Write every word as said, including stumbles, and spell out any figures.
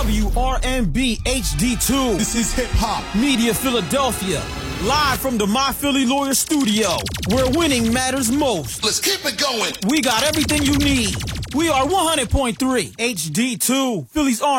W R M B H D two. This is Hip Hop Media Philadelphia. Live from the My Philly Lawyer studio, where winning matters most. Let's keep it going. We got everything you need. We are one hundred point three H D two, Philly's R